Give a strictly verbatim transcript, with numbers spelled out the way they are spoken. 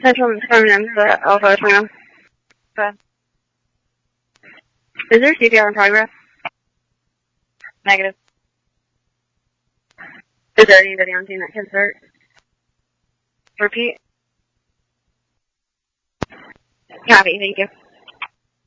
Central coming in for the Alpha Tango. Good. Is there C P R in progress? Negative. Is there anybody on team that can start? Repeat. Copy, thank you.